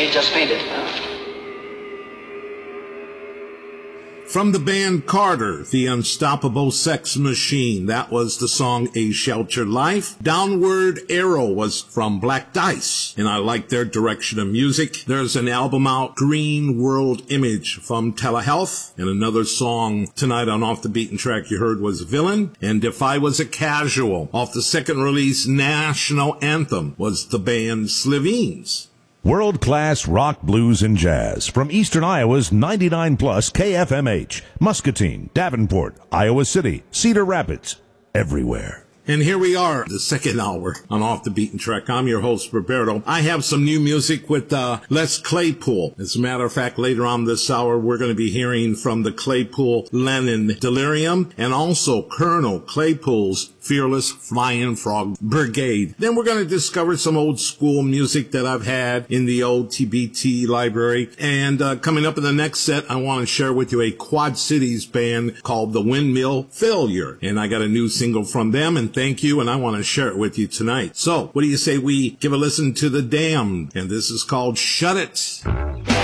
he just painted. From the band Carter, the Unstoppable Sex Machine, that was the song A Sheltered Life. Downward Arrow was from Black Dice, and I like their direction of music. There's an album out, Green World Image, from Telehealth, and another song tonight on Off the Beaten Track you heard was Villain, and If I Was a Casual. Off the second release, National Anthem, was the band Sliveens. World-class rock, blues, and jazz from Eastern Iowa's 99 plus KFMH, Muscatine, Davenport, Iowa City, Cedar Rapids, everywhere. And here we are, the second hour on Off the Beaten Track. I'm your host, Roberto. I have some new music with Les Claypool. As a matter of fact, later on this hour, we're going to be hearing from the Claypool-Lennon Delirium and also Colonel Claypool's Fearless Flying Frog Brigade. Then we're going to discover some old school music that I've had in the old TBT library. And coming up in the next set, I want to share with you a Quad Cities band called The Windmill Failure. And I got a new single from them, and thank you, and I want to share it with you tonight. So, what do you say we give a listen to The Damned? And this is called Shut It.